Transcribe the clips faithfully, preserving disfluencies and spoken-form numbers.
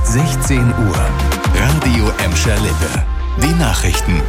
sechzehn Uhr. Radio Emscher Lippe. Die Nachrichten.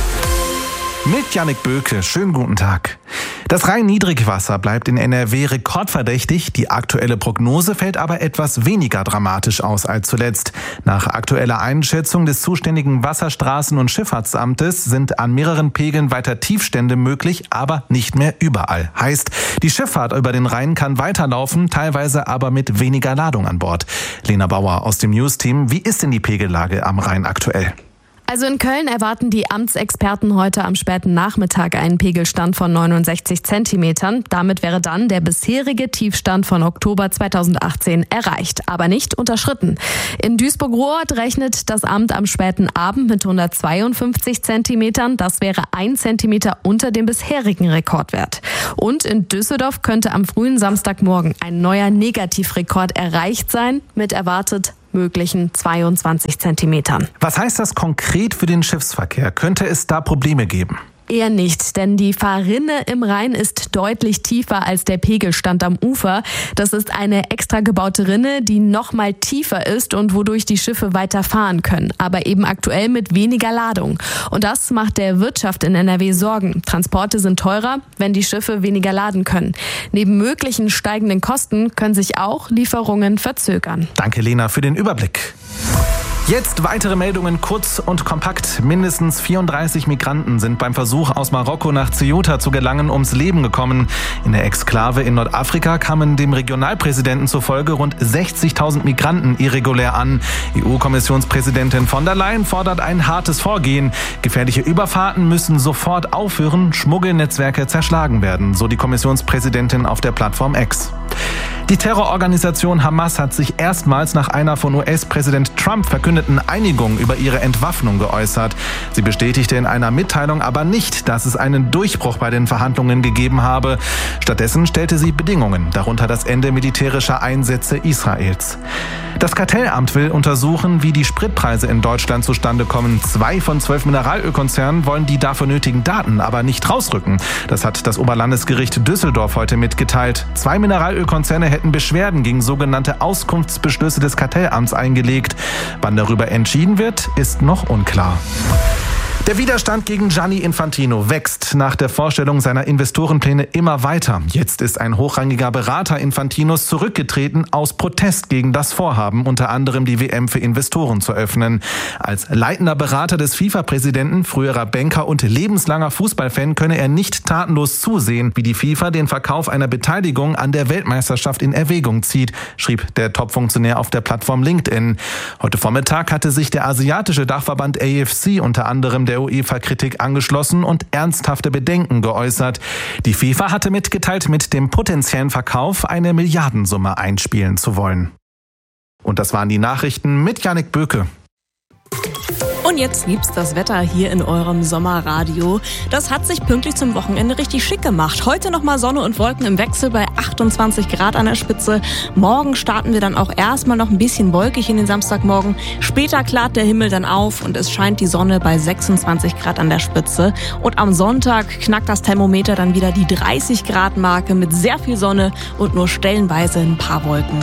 Mit Jannik Böke. Schönen guten Tag. Das Rhein-Niedrigwasser bleibt in N R W rekordverdächtig. Die aktuelle Prognose fällt aber etwas weniger dramatisch aus als zuletzt. Nach aktueller Einschätzung des zuständigen Wasserstraßen- und Schifffahrtsamtes sind an mehreren Pegeln weiter Tiefstände möglich, aber nicht mehr überall. Heißt, die Schifffahrt über den Rhein kann weiterlaufen, teilweise aber mit weniger Ladung an Bord. Lena Bauer aus dem News-Team. Wie ist denn die Pegellage am Rhein aktuell? Also in Köln erwarten die Amtsexperten heute am späten Nachmittag einen Pegelstand von neunundsechzig Zentimetern. Damit wäre dann der bisherige Tiefstand von Oktober zweitausendachtzehn erreicht, aber nicht unterschritten. In Duisburg-Ruhrort rechnet das Amt am späten Abend mit hundertzweiundfünfzig Zentimetern. Das wäre ein Zentimeter unter dem bisherigen Rekordwert. Und in Düsseldorf könnte am frühen Samstagmorgen ein neuer Negativrekord erreicht sein, mit erwartet möglichen zweiundzwanzig Zentimetern. Was heißt das konkret für den Schiffsverkehr? Könnte es da Probleme geben? Eher nicht, denn die Fahrrinne im Rhein ist deutlich tiefer als der Pegelstand am Ufer. Das ist eine extra gebaute Rinne, die noch mal tiefer ist und wodurch die Schiffe weiter fahren können, aber eben aktuell mit weniger Ladung. Und das macht der Wirtschaft in N R W Sorgen. Transporte sind teurer, wenn die Schiffe weniger laden können. Neben möglichen steigenden Kosten können sich auch Lieferungen verzögern. Danke, Lena, für den Überblick. Jetzt weitere Meldungen, kurz und kompakt. Mindestens vierunddreißig Migranten sind beim Versuch, aus Marokko nach Ceuta zu gelangen, ums Leben gekommen. In der Exklave in Nordafrika kamen dem Regionalpräsidenten zufolge rund sechzigtausend Migranten irregulär an. E U-Kommissionspräsidentin von der Leyen fordert ein hartes Vorgehen. Gefährliche Überfahrten müssen sofort aufhören, Schmuggelnetzwerke zerschlagen werden, so die Kommissionspräsidentin auf der Plattform X. Die Terrororganisation Hamas hat sich erstmals nach einer von U S-Präsident Trump verkündeten Einigung über ihre Entwaffnung geäußert. Sie bestätigte in einer Mitteilung aber nicht, dass es einen Durchbruch bei den Verhandlungen gegeben habe. Stattdessen stellte sie Bedingungen, darunter das Ende militärischer Einsätze Israels. Das Kartellamt will untersuchen, wie die Spritpreise in Deutschland zustande kommen. Zwei von zwölf Mineralölkonzernen wollen die dafür nötigen Daten aber nicht rausrücken. Das hat das Oberlandesgericht Düsseldorf heute mitgeteilt. Zwei Mineralölkonzerne hätten Beschwerden gegen sogenannte Auskunftsbeschlüsse des Kartellamts eingelegt. Wann darüber entschieden wird, ist noch unklar. Der Widerstand gegen Gianni Infantino wächst nach der Vorstellung seiner Investorenpläne immer weiter. Jetzt ist ein hochrangiger Berater Infantinos zurückgetreten aus Protest gegen das Vorhaben, unter anderem die W M für Investoren zu öffnen. Als leitender Berater des FIFA-Präsidenten, früherer Banker und lebenslanger Fußballfan könne er nicht tatenlos zusehen, wie die FIFA den Verkauf einer Beteiligung an der Weltmeisterschaft in Erwägung zieht, schrieb der Top-Funktionär auf der Plattform LinkedIn. Heute Vormittag hatte sich der asiatische Dachverband A F C unter anderem der UEFA-Kritik angeschlossen und ernsthafte Bedenken geäußert. Die FIFA hatte mitgeteilt, mit dem potenziellen Verkauf eine Milliardensumme einspielen zu wollen. Und das waren die Nachrichten mit Jannik Böke. Und jetzt gibt's das Wetter hier in eurem Sommerradio. Das hat sich pünktlich zum Wochenende richtig schick gemacht. Heute nochmal Sonne und Wolken im Wechsel bei achtundzwanzig Grad an der Spitze. Morgen starten wir dann auch erstmal noch ein bisschen wolkig in den Samstagmorgen. Später klart der Himmel dann auf und es scheint die Sonne bei sechsundzwanzig Grad an der Spitze. Und am Sonntag knackt das Thermometer dann wieder die dreißig Grad Marke mit sehr viel Sonne und nur stellenweise ein paar Wolken.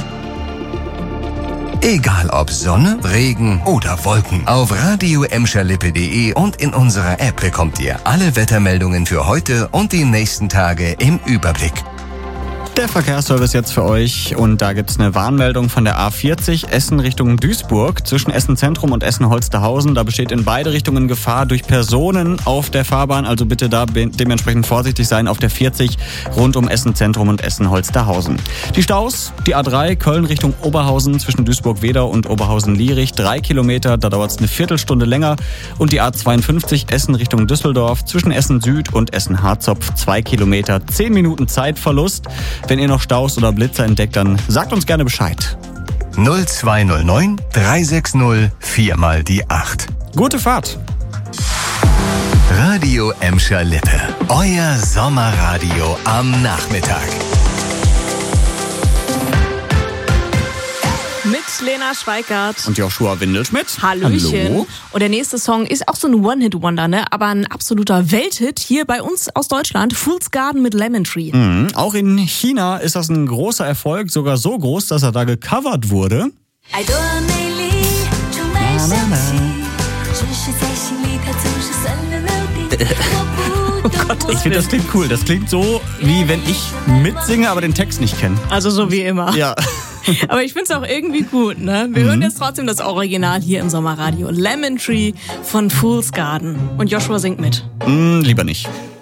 Egal ob Sonne, Regen oder Wolken. Auf radio emscher lippe punkt de und in unserer App bekommt ihr alle Wettermeldungen für heute und die nächsten Tage im Überblick. Der Verkehrsservice jetzt für euch und da gibt's eine Warnmeldung von der A vierzig Essen Richtung Duisburg zwischen Essen Zentrum und Essen Holsterhausen. Da besteht in beide Richtungen Gefahr durch Personen auf der Fahrbahn, also bitte da dementsprechend vorsichtig sein auf der vierzig rund um Essen Zentrum und Essen Holsterhausen. Die Staus, die A drei Köln Richtung Oberhausen zwischen Duisburg-Wedau und Oberhausen-Lierich, drei Kilometer, da dauert's eine Viertelstunde länger und die A zweiundfünfzig Essen Richtung Düsseldorf zwischen Essen Süd und Essen Harzopf, zwei Kilometer, zehn Minuten Zeitverlust. Wenn ihr noch Staus oder Blitzer entdeckt, dann sagt uns gerne Bescheid. null zwei null neun drei sechs null vier mal die acht. Gute Fahrt. Radio Emscher Lippe. Euer Sommerradio am Nachmittag. Mit Lena Schweikart. Und Joshua Windelschmidt. Hallöchen. Hallo. Und der nächste Song ist auch so ein One-Hit-Wonder, ne? Aber ein absoluter Welthit hier bei uns aus Deutschland. Fool's Garden mit Lemon Tree. Mhm. Auch in China ist das ein großer Erfolg, sogar so groß, dass er da gecovert wurde. I don't Oh Gott, Ich finde, das klingt cool. Das klingt so, wie wenn ich mitsinge, aber den Text nicht kenne. Also so wie immer. Ja. Aber ich finde es auch irgendwie gut, ne? Wir mhm. hören jetzt trotzdem das Original hier im Sommerradio. Lemon Tree von Fool's Garden. Und Joshua singt mit. Mm, lieber nicht.